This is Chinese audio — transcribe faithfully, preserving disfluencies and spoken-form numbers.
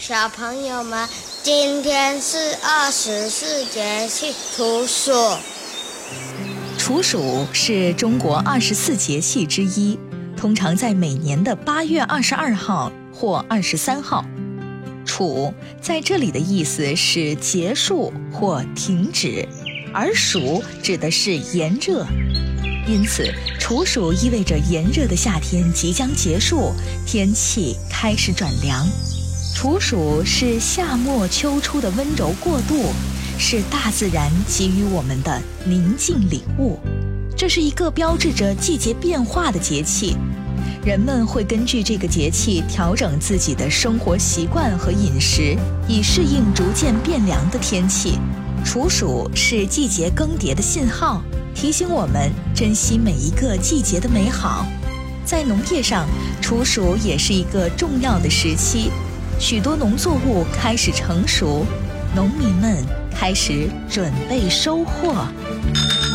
小朋友们，今天是二十四节气处暑。 处暑是中国二十四节气之一，通常在每年的八月二十二号或二十三号。处在这里的意思是结束或停止，而暑指的是炎热。因此，处暑意味着炎热的夏天即将结束，天气开始转凉。处暑是夏末秋初的温柔过渡，是大自然给予我们的宁静礼物。这是一个标志着季节变化的节气，人们会根据这个节气调整自己的生活习惯和饮食，以适应逐渐变凉的天气。处暑是季节更迭的信号，提醒我们珍惜每一个季节的美好。在农业上，处暑也是一个重要的时期，许多农作物开始成熟，农民们开始准备收获。